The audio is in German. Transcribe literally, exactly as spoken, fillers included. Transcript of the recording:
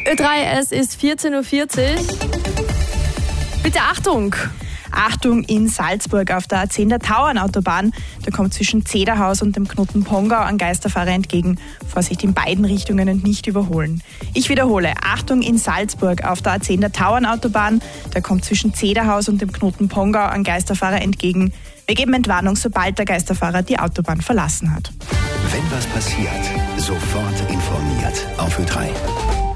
Ö drei, es ist vierzehn Uhr vierzig. Bitte Achtung! Achtung, in Salzburg auf der A zehn der Tauernautobahn. Da kommt zwischen Zederhaus und dem Knoten Pongau ein Geisterfahrer entgegen. Vorsicht in beiden Richtungen und nicht überholen. Ich wiederhole, Achtung, in Salzburg auf der A zehn der Tauernautobahn. Da kommt zwischen Zederhaus und dem Knoten Pongau ein Geisterfahrer entgegen. Wir geben Entwarnung, sobald der Geisterfahrer die Autobahn verlassen hat. Wenn was passiert, sofort informiert auf Ö drei.